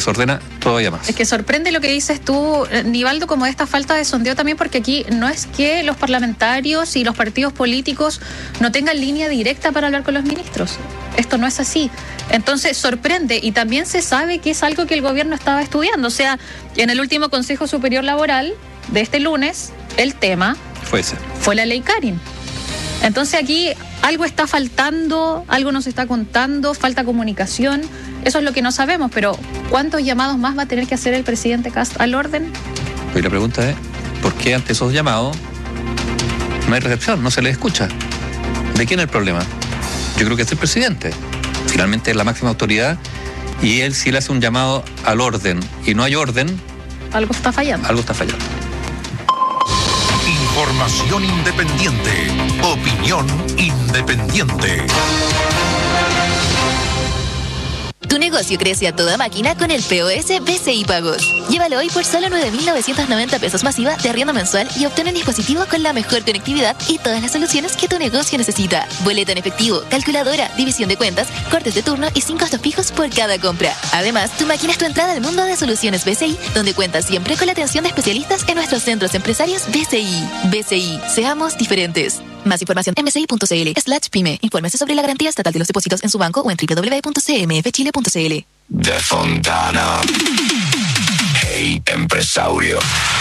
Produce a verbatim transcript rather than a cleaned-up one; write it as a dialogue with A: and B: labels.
A: desordena todavía más.
B: Es que sorprende lo que dices tú, Nivaldo, como esta falta de sondeo también, porque aquí no es que los parlamentarios y los partidos políticos no tengan línea directa para hablar con los ministros. Esto no es así. Entonces sorprende, y también se sabe que es algo que el gobierno estaba estudiando. O sea, en el último Consejo Superior Laboral de este lunes, el tema
A: fue ese.
B: Fue la ley Karin. Entonces aquí algo está faltando, algo nos está contando, falta comunicación. Eso es lo que no sabemos, pero ¿cuántos llamados más va a tener que hacer el presidente Kast al orden?
A: Y la pregunta es, ¿por qué ante esos llamados no hay recepción, no se les escucha? ¿De quién es el problema? Yo creo que es el presidente. Finalmente es la máxima autoridad, y él, si le hace un llamado al orden y no hay orden,
B: algo está fallando.
A: Algo está fallando.
C: Información independiente. Opinión independiente.
D: Tu negocio crece a toda máquina con el P O S B C I Pagos. Llévalo hoy por solo nueve mil novecientos noventa pesos masiva de arriendo mensual y obtén un dispositivo con la mejor conectividad y todas las soluciones que tu negocio necesita. Boleta en efectivo, calculadora, división de cuentas, cortes de turno y sin costos fijos por cada compra. Además, tu máquina es tu entrada al mundo de soluciones B C I, donde cuentas siempre con la atención de especialistas en nuestros centros empresarios B C I. B C I, seamos diferentes. Más información en bci.cl slash pyme. Infórmese sobre la garantía estatal de los depósitos en su banco o en doble u doble u doble u punto c m f chile punto c l.
E: De Fontana. Hey, empresario.